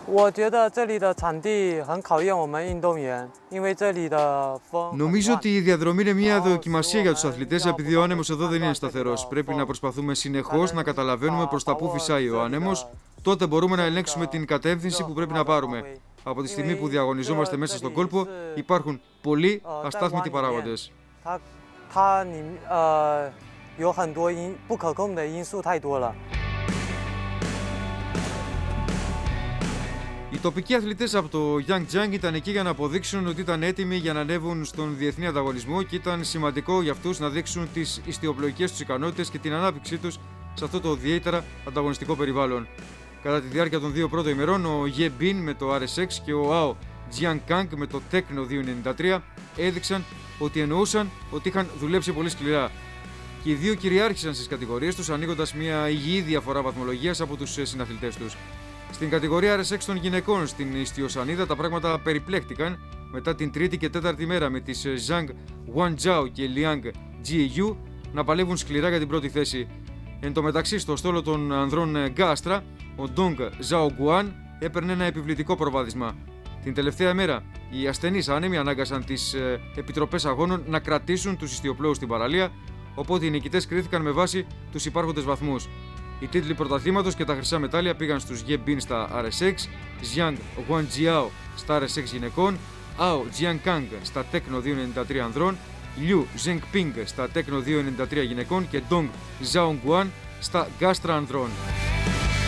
Νομίζω ότι η διαδρομή είναι μια δοκιμασία για τους αθλητές, επειδή ο άνεμος εδώ δεν είναι σταθερός. Πρέπει να προσπαθούμε συνεχώς να καταλαβαίνουμε προς τα πού φυσάει ο άνεμος. Τότε μπορούμε να ελέγξουμε την κατεύθυνση που πρέπει να πάρουμε. Από τη στιγμή που διαγωνιζόμαστε μέσα στον κόλπο, υπάρχουν πολλοί αστάθμητοι παράγοντες. Οι τοπικοί αθλητές από το Yangjiang ήταν εκεί για να αποδείξουν ότι ήταν έτοιμοι για να ανέβουν στον διεθνή ανταγωνισμό και ήταν σημαντικό για αυτούς να δείξουν τις ιστιοπλοϊκές τους ικανότητες και την ανάπτυξή τους σε αυτό το ιδιαίτερα ανταγωνιστικό περιβάλλον. Κατά τη διάρκεια των δύο πρώτων ημερών, ο Ye Bin με το RSX και ο Ao Jiankang με το Tecno 293 έδειξαν ότι εννοούσαν ότι είχαν δουλέψει πολύ σκληρά. Και οι δύο κυριάρχησαν στις κατηγορίες τους, ανοίγοντας μια υγιή διαφορά βαθμολογίας από τους συναθλητές τους. Στην κατηγορία RSX των γυναικών στην ιστιοσανίδα τα πράγματα περιπλέχτηκαν μετά την τρίτη και τέταρτη μέρα με τις Zhang Guanzhao και Liang Jieyu να παλεύουν σκληρά για την πρώτη θέση. Εν τω μεταξύ, στο στόλο των ανδρών γκάστρα, ο Dong Zhaoguan έπαιρνε ένα επιβλητικό προβάδισμα. Την τελευταία μέρα, οι ασθενείς άνεμοι ανάγκασαν τις επιτροπές αγώνων να κρατήσουν τους ιστιοπλόους στην παραλία, οπότε οι νικητές κρίθηκαν με βάση τους υπάρχοντες βαθμούς. Οι τίτλοι πρωταθλήματος και τα χρυσά μετάλλια πήγαν στους Ye Bin στα RSX, Zhang Guanjiao στα RSX γυναικών, Ao Jiankang στα Tecno 293 ανδρών, Liu Zhengping στα Tecno 293 γυναικών και Dong Zhaoguan στα Γκάστρα ανδρών.